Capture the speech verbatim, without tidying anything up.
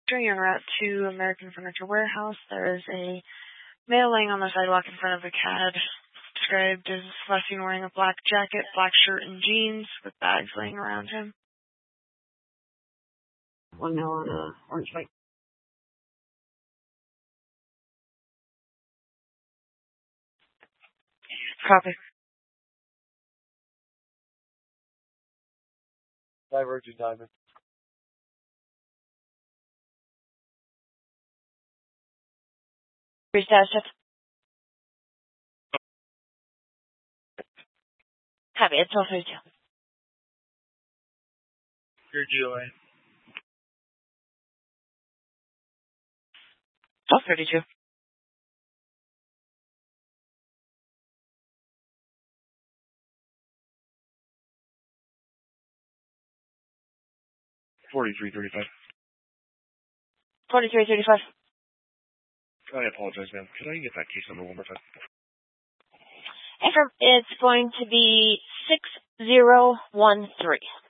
During en route to American Furniture Warehouse, there is a male laying on the sidewalk in front of a C A D, described as last seen wearing a black jacket, black shirt, and jeans, with bags laying around him. One male on a orange bike. Copy. Divergent Diamond. Three status check. Copy, it's twelve thirty-two. Your G O A. twelve thirty-two. Forty-three thirty-five. forty-three thirty-five. I apologize, ma'am. Could I get that case number one more time? It's going to be six zero one three.